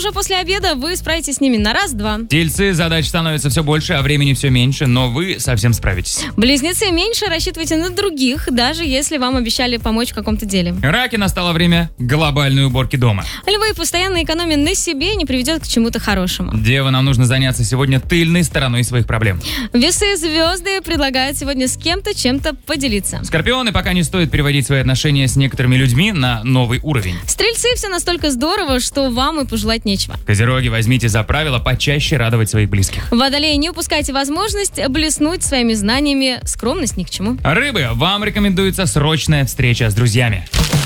уже после обеда вы справитесь с ними на раз-два. Тельцы, задач становится все больше, а времени все меньше, но вы совсем справитесь. Близнецы, меньше рассчитывайте на других, даже если вам обещали помочь в каком-то деле. Раки, настало время глобальной уборки дома. Львы, постоянная экономия на себе не приведет к чему-то хорошему. Девы, нам нужно заняться сегодня тыльной стороной своих проблем. Весы, звезды предлагают сегодня с кем-то чем-то поделиться. Скорпионы, пока не стоит переводить свои отношения с некоторыми людьми на новый уровень. Стрельцы, все настолько здорово, что вам и пожелать нечего. Козероги, возьмите за правило почаще радовать своих близких. Водолеи, не упускайте возможность блеснуть своими знаниями, скромность ни к чему. Рыбы, вам рекомендуется срочная встреча с друзьями.